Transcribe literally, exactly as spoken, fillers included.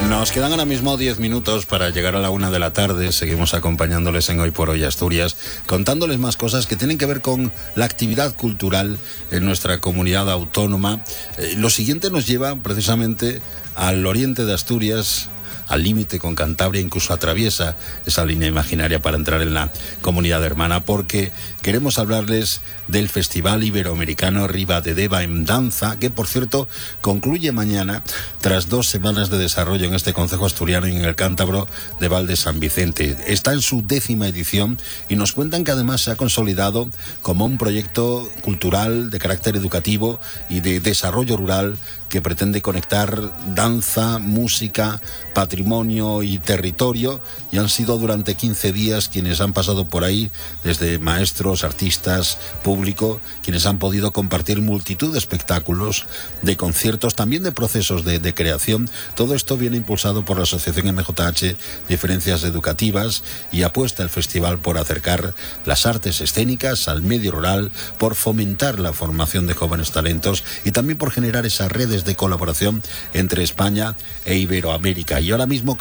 Nos quedan ahora mismo diez minutos para llegar a la una de la tarde. Seguimos acompañándoles en Hoy por Hoy Asturias, contándoles más cosas que tienen que ver con la actividad cultural en nuestra comunidad autónoma. Eh, lo siguiente nos lleva precisamente al oriente de Asturias, al límite con Cantabria, incluso atraviesa esa línea imaginaria para entrar en la comunidad hermana, porque queremos hablarles del Festival Iberoamericano Ribadedeva en Danza, que por cierto concluye mañana tras dos semanas de desarrollo en este concejo asturiano y en el cántabro de Val de San Vicente. Está en su décima edición y nos cuentan que además se ha consolidado como un proyecto cultural de carácter educativo y de desarrollo rural que pretende conectar danza, música, patrimonio y territorio, y han sido durante quince días quienes han pasado por ahí, desde maestros, artistas, público, quienes han podido compartir multitud de espectáculos, de conciertos, también de procesos de, de creación. Todo esto viene impulsado por la Asociación M J H Diferencias Educativas, y apuesta el festival por acercar las artes escénicas al medio rural, por fomentar la formación de jóvenes talentos y también por generar esas redes de colaboración entre España e Iberoamérica. Y ahora mismo